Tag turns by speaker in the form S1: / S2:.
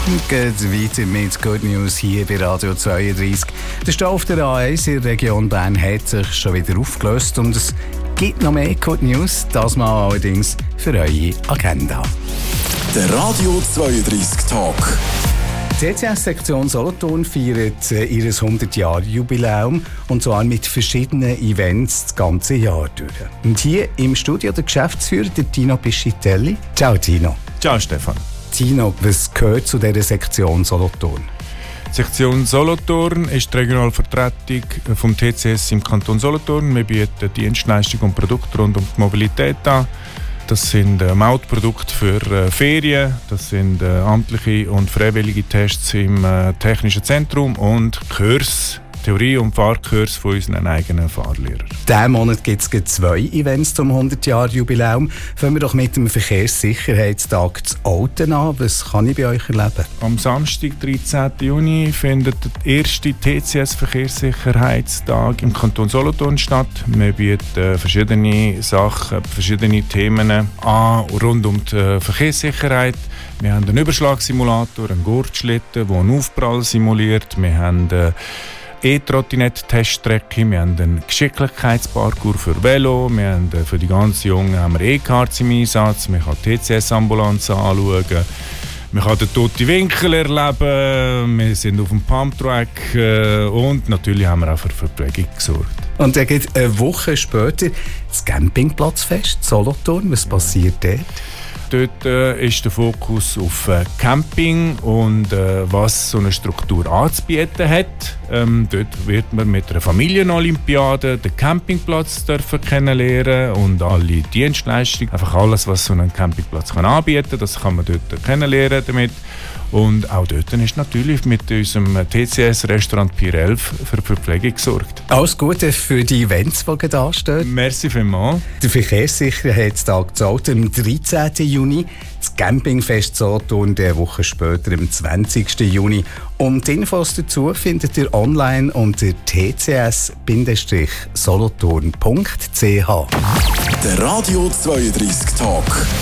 S1: Geht weiter mit Good News hier bei Radio 32. Der Stau auf der A1 in der Region Bern hat sich schon wieder aufgelöst und es gibt noch mehr Good News, das mal allerdings für eure Agenda.
S2: Der Radio 32 Talk.
S1: Die TCS-Sektion Solothurn feiert ihr 100-Jahr-Jubiläum und zwar mit verschiedenen Events das ganze Jahr durch. Und hier im Studio der Geschäftsführer, der Tino Piscitelli. Ciao Tino.
S3: Ciao Stefan.
S1: Tino, was gehört zu dieser Sektion Solothurn?
S3: Die Sektion Solothurn ist die Regionalvertretung vom TCS im Kanton Solothurn. Wir bieten Dienstleistungen und Produkte rund um die Mobilität an. Das sind Mautprodukte für Ferien, das sind amtliche und freiwillige Tests im technischen Zentrum und Kurs, Theorie- und Fahrkurs von unseren eigenen Fahrlehrern.
S1: Diesen Monat gibt es 2 Events zum 100-Jahr-Jubiläum. Fangen wir doch mit dem Verkehrssicherheitstag zu Olten an. Was kann ich bei euch erleben?
S3: Am Samstag, 13. Juni, findet der erste TCS-Verkehrssicherheitstag im Kanton Solothurn statt. Wir bieten verschiedene Sachen, verschiedene Themen an rund um die Verkehrssicherheit. Wir haben einen Überschlagssimulator, einen Gurtschlitten, der einen Aufprall simuliert. Wir haben E-Trottinett-Teststrecke, wir haben einen Geschicklichkeitsparcours für Velo, wir haben für die ganz Jungen haben wir E-Cards im Einsatz, man kann TCS-Ambulanz anschauen, man kann den toten Winkel erleben, wir sind auf dem Pumptrack und natürlich haben wir auch für Verpflegung gesorgt.
S1: Und dann geht eine Woche später das Campingplatzfest Solothurn. Was passiert dort?
S3: Dort ist der Fokus auf Camping und was so eine Struktur anzubieten hat. Dort wird man mit einer Familienolympiade den Campingplatz kennenlernen und alle Dienstleistungen, einfach alles, was so ein Campingplatz anbieten kann, das kann man dort kennenlernen damit. Und auch dort ist natürlich mit unserem TCS-Restaurant Pier 11 für Verpflegung gesorgt.
S1: Alles Gute für die Events, die da anstehen.
S3: Merci vielmals.
S1: Der Verkehrssicherheitstag zu Olten am 13. Juni, das Campingfest Solothurn eine Woche später am 20. Juni. Und die Infos dazu findet ihr online unter tcs-solothurn.ch.
S2: Der Radio 32 Talk.